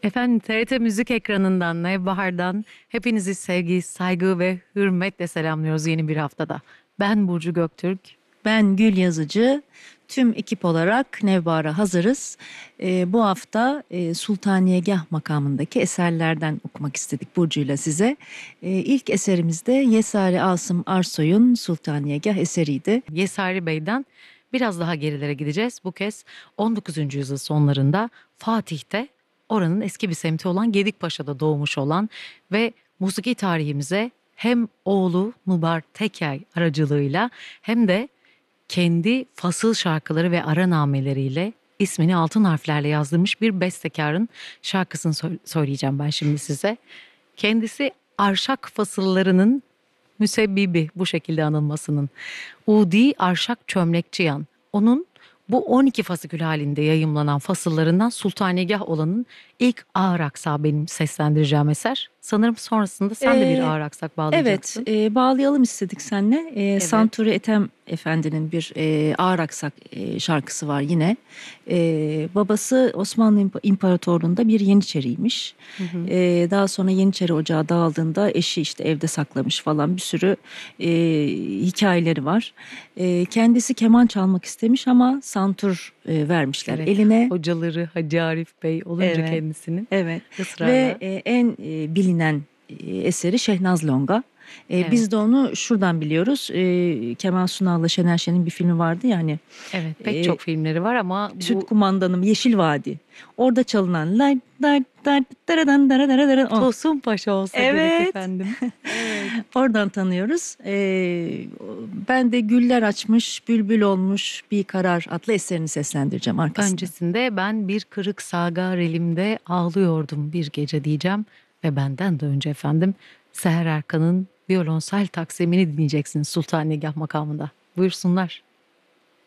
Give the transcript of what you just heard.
Efendim TRT Müzik ekranından, Nevbahar'dan hepinizi sevgi, saygı ve hürmetle selamlıyoruz yeni bir haftada. Ben Burcu Göktürk. Ben Gül Yazıcı. Tüm ekip olarak Nevbahar'a hazırız. Bu hafta Sultaniyegah makamındaki eserlerden okumak istedik Burcu'yla size. İlk eserimiz de Yesari Asım Arsoy'un Sultaniyegah eseriydi. Yesari Bey'den biraz daha gerilere gideceğiz. Bu kez 19. yüzyıl sonlarında Fatih'te, oranın eski bir semti olan Gedikpaşa'da doğmuş olan ve musiki tarihimize hem oğlu Nubar Tekel aracılığıyla hem de kendi fasıl şarkıları ve aranameleriyle ismini altın harflerle yazdırmış bir bestekarın şarkısını söyleyeceğim ben şimdi size. Kendisi Arşak fasıllarının müsebbibi, bu şekilde anılmasının. Udi Arşak Çömlekçiyan. Onun bu 12 fasikül halinde yayımlanan fasıllarından Sultanegah olanın ilk ağır aksağı benim seslendireceğim eser. Sanırım sonrasında sen de bir Ee, ağır aksak Evet, bağlayacaksın. bağlayalım istedik seninle. Evet. Santuri Ethem Efendi'nin bir ağır aksak şarkısı var yine. Babası Osmanlı İmparatorluğu'nda bir Yeniçeriymiş. Hı hı. Daha sonra Yeniçeri Ocağı dağıldığında eşi işte evde saklamış falan bir sürü e, hikayeleri var. Kendisi keman çalmak istemiş ama santur vermişler Evet. eline. Hocaları Hacı Arif Bey olunca Evet, kendisinin evet. Ve ısrarla. en bilinen eseri Şehnaz Longa. Evet. Biz de onu şuradan biliyoruz. Kemal Sunal'la Şener Şen'in bir filmi vardı ya hani. Evet, pek e, çok filmleri var ama Süt bu Kumandanım Yeşil Vadi. Orada çalınan lay lay lay daradan dara o. Tosun Paşa olsa gerek Evet. efendim. Evet. Oradan tanıyoruz. Ben de Güller Açmış, Bülbül Olmuş Bir Karar adlı eserini seslendireceğim arkasından. Öncesinde ben bir kırık sagar elimde ağlıyordum bir gece diyeceğim ve benden de önce efendim Seher Erkan'ın violonsel taksimini dinleyeceksiniz Sultanegah makamında. Buyursunlar.